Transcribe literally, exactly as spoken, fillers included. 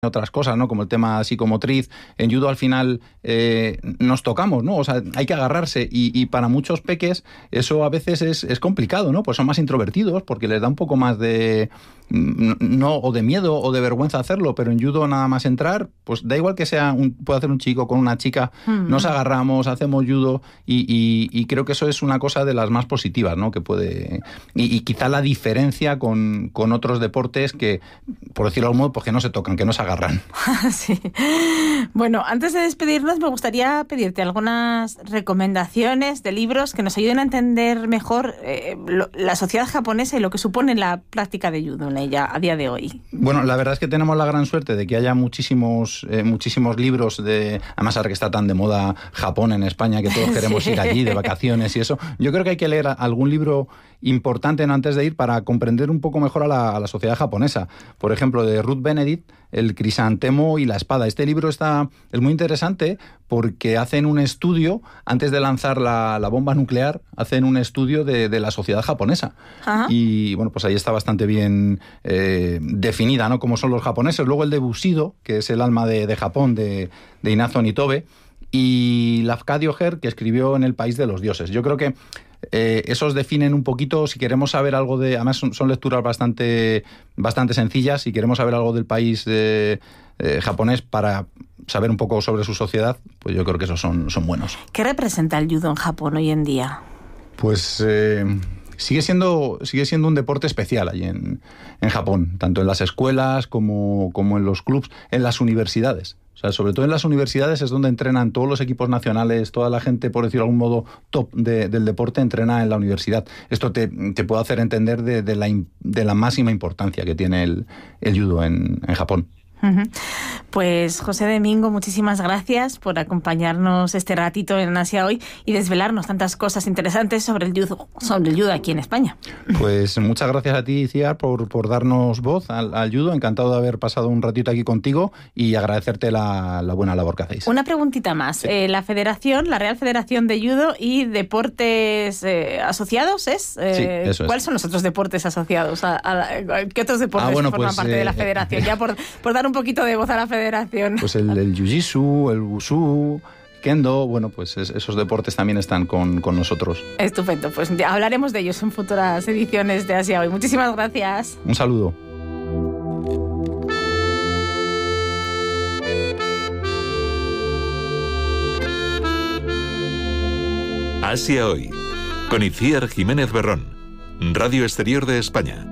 otras cosas, ¿no? Como el tema psicomotriz. En judo al final eh, nos tocamos, ¿no? O sea, hay que agarrarse y, y para muchos peques eso a veces es, es complicado, ¿no? Pues son más introvertidos porque les da un poco más de no o de miedo o de vergüenza hacerlo, pero en judo nada más entrar, pues da igual que sea un, puede hacer un chico con una chica, mm-hmm. nos agarramos, hacemos judo y, y, y creo que eso es una cosa de las más positivas, ¿no? Que puede y, y quizá la diferencia con, con otros deportes que, por decirlo de algún modo, pues que no se tocan, que no se agarran. Sí. Bueno, antes de despedirnos me gustaría pedirte algunas recomendaciones de libros que nos ayuden a entender mejor eh, lo, la sociedad japonesa y lo que supone la práctica de judo en ella a día de hoy. Bueno, la verdad es que tenemos la gran suerte de que haya muchísimos eh, muchísimos libros de, además ahora que está tan de moda Japón en España, que todos queremos sí. ir allí de vacaciones y eso. Yo creo que hay que leer algún libro importante, ¿no?, antes de ir para comprender un poco mejor a la, a la sociedad japonesa. Por ejemplo, de Ruth Benedict, El crisantemo y la espada. Este libro está es muy interesante porque hacen un estudio, antes de lanzar la, la bomba nuclear, hacen un estudio de, de la sociedad japonesa. Ajá. Y bueno, pues ahí está bastante bien eh, definida, ¿no?, cómo son los japoneses. Luego el de Bushido, que es el alma de, de Japón, de, de Inazo Nitobe, y Lafcadio Heer, que escribió En el país de los dioses. Yo creo que Eh, esos definen un poquito, si queremos saber algo de... Además son, son lecturas bastante, bastante sencillas, si queremos saber algo del país eh, eh, japonés para saber un poco sobre su sociedad, pues yo creo que esos son, son buenos. ¿Qué representa el judo en Japón hoy en día? Pues eh, sigue siendo, sigue siendo un deporte especial allí en, en Japón, tanto en las escuelas como, como en los clubs, en las universidades. O sea, sobre todo en las universidades es donde entrenan todos los equipos nacionales, toda la gente, por decirlo de algún modo, top de, del deporte, entrena en la universidad. Esto te, te puede hacer entender de, de, la, de la máxima importancia que tiene el, el judo en, en Japón. Pues José Domingo, muchísimas gracias por acompañarnos este ratito en Asia Hoy y desvelarnos tantas cosas interesantes sobre el judo, sobre el judo aquí en España. Pues muchas gracias a ti, Ciar, por, por darnos voz al, al judo. Encantado de haber pasado un ratito aquí contigo y agradecerte la, la buena labor que hacéis. Una preguntita más. Sí. Eh, la Federación, la Real Federación de Judo y Deportes eh, Asociados, ¿es? Eh, sí, eso es. ¿Cuáles son los otros deportes asociados? ¿A, a, a, ¿Qué otros deportes ah, bueno, forman pues, parte eh, de la Federación? Ya por, por dar un un poquito de voz a la federación. Pues el, el jiu-jitsu, el wushu, kendo, bueno, pues es, esos deportes también están con, con nosotros. Estupendo, pues ya hablaremos de ellos en futuras ediciones de Asia Hoy. Muchísimas gracias. Un saludo. Asia Hoy, con Itziar Jiménez Berrón, Radio Exterior de España.